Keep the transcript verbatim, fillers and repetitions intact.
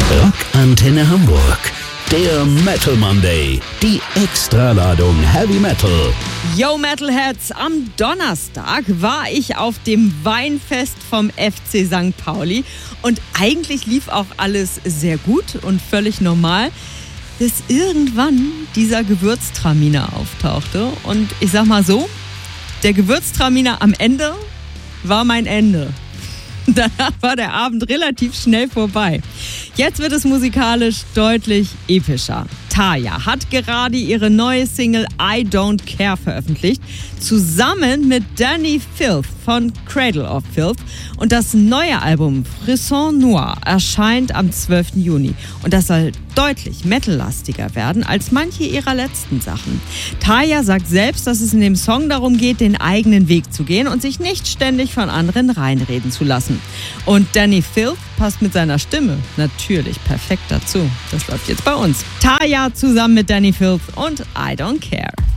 Rockantenne Hamburg. Der Metal Monday. Die Extraladung Heavy Metal. Yo Metalheads, am Donnerstag war ich auf dem Weinfest vom F C Sankt Pauli und eigentlich lief auch alles sehr gut und völlig normal, bis irgendwann dieser Gewürztraminer auftauchte. Und ich sag mal so, der Gewürztraminer am Ende war mein Ende. Danach war der Abend relativ schnell vorbei. Jetzt wird es musikalisch deutlich epischer. Tarja hat gerade ihre neue Single I Don't Care veröffentlicht, zusammen mit Danny Filth von Cradle of Filth. Und das neue Album Frisson Noir erscheint am zwölften Juni. Und das soll deutlich metallastiger werden als manche ihrer letzten Sachen. Tarja sagt selbst, dass es in dem Song darum geht, den eigenen Weg zu gehen und sich nicht ständig von anderen reinreden zu lassen. Und Danny Filth passt mit seiner Stimme natürlich perfekt dazu. Das läuft jetzt bei uns. Tarja zusammen mit Danny Filth und I Don't Care.